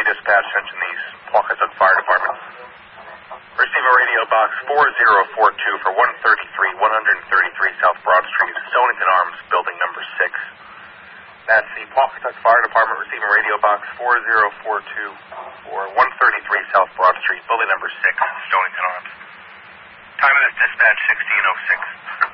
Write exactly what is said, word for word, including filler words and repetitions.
dispatch sent in the Pawcatuck Fire Department. Receiving radio box four zero four two for one thirty-three, one thirty-three South Broad Street, Stonington Arms, building number six. That's the Pawcatuck Fire Department receiving radio box four zero four two for one thirty-three South Broad Street, building number six, Stonington Arms. Time of this dispatch, sixteen oh six.